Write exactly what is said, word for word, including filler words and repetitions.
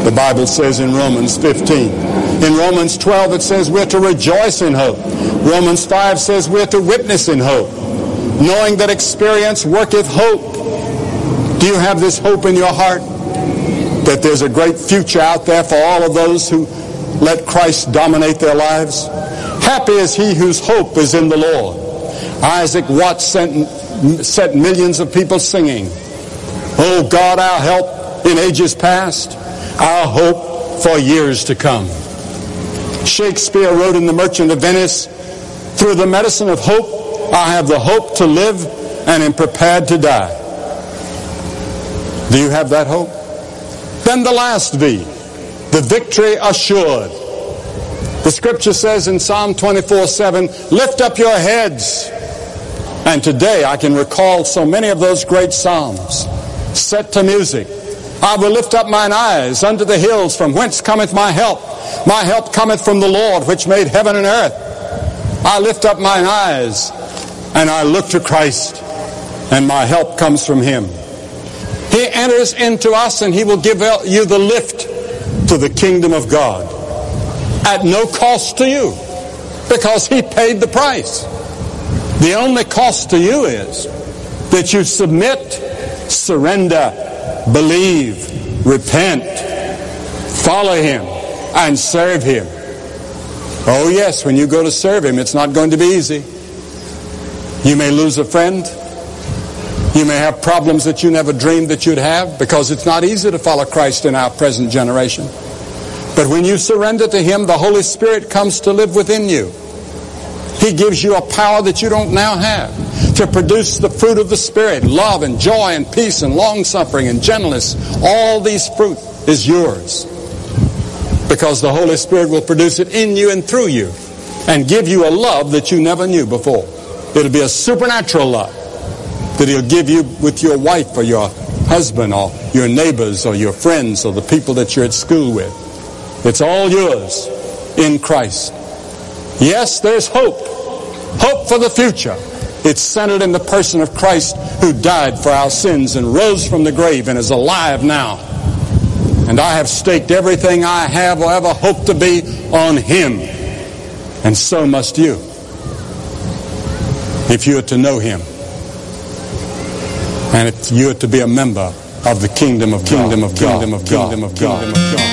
The Bible says in Romans fifteen. In Romans twelve it says we're to rejoice in hope. Romans five says we're to witness in hope, knowing that experience worketh hope. Do you have this hope in your heart that there's a great future out there for all of those who let Christ dominate their lives? Happy is he whose hope is in the Lord. Isaac Watts sent, set millions of people singing, "Oh God, our help in ages past, our hope for years to come." Shakespeare wrote in The Merchant of Venice, "Through the medicine of hope, I have the hope to live and am prepared to die." Do you have that hope? Then the last V, the victory assured. The scripture says in Psalm twenty-four seven, "Lift up your heads." And today I can recall so many of those great psalms set to music. "I will lift up mine eyes unto the hills, from whence cometh my help. My help cometh from the Lord, which made heaven and earth." I lift up mine eyes and I look to Christ, and my help comes from him. He enters into us and he will give you the lift to the kingdom of God at no cost to you, because he paid the price. The only cost to you is that you submit, surrender, believe, repent, follow him, and serve him. Oh yes, when you go to serve him, it's not going to be easy. You may lose a friend. You may have problems that you never dreamed that you'd have, because it's not easy to follow Christ in our present generation. But when you surrender to him, the Holy Spirit comes to live within you. He gives you a power that you don't now have to produce the fruit of the Spirit, love and joy and peace and long-suffering and gentleness. All these fruit is yours, because the Holy Spirit will produce it in you and through you and give you a love that you never knew before. It'll be a supernatural love that he'll give you with your wife or your husband or your neighbors or your friends or the people that you're at school with. It's all yours in Christ. Yes, there's hope. Hope for the future. It's centered in the person of Christ, who died for our sins and rose from the grave and is alive now. And I have staked everything I have or ever hope to be on him. And so must you, if you are to know him, and if you are to be a member of the kingdom of God, kingdom of God, kingdom of God, kingdom of God.